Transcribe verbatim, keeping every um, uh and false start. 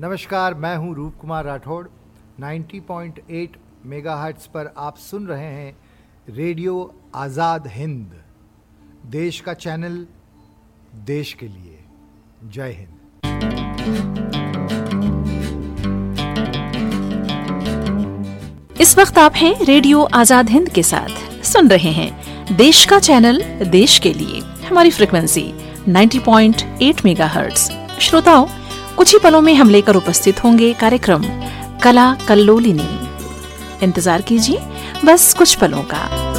नमस्कार, मैं हूं रूप कुमार राठौड़। नब्बे पॉइंट आठ मेगाहर्ट्ज़ पर आप सुन रहे हैं रेडियो आज़ाद हिंद, देश का चैनल, देश के लिए। जय हिंद। इस वक्त आप हैं रेडियो आज़ाद हिंद के साथ, सुन रहे हैं देश का चैनल, देश के लिए। हमारी फ्रिक्वेंसी नब्बे पॉइंट आठ मेगाहर्ट्ज़। श्रोताओं, कुछ ही पलों में हम लेकर उपस्थित होंगे कार्यक्रम कला कल्लोलिनी। इंतजार कीजिए बस कुछ पलों का।